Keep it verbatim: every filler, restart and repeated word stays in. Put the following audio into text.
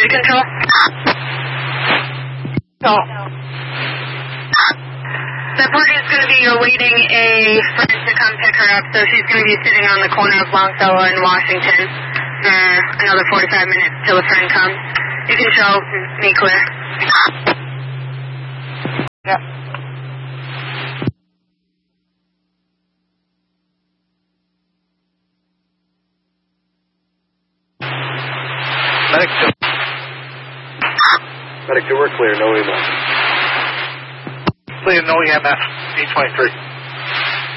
three control. So, the party is going to be awaiting a friend to come pick her up, so she's going to be sitting on the corner of Longfellow and Washington for another forty-five minutes till a friend comes. You can show me clear. Yeah. Medic two. Medic two, we're clear, no E M F. Clear, no E M F, D twenty-three.